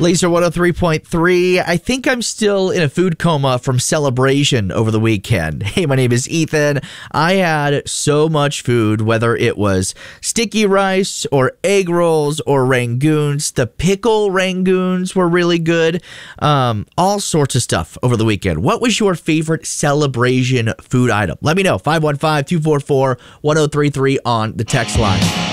Laser 103.3. I think I'm still in a food coma from Celebration over the weekend. Hey, my name is Ethan. I had so much food, whether it was sticky rice or egg rolls or rangoons. The pickle rangoons were really good. All sorts of stuff over the weekend. What was your favorite Celebration food item? Let me know. 515-244-1033 on the text line.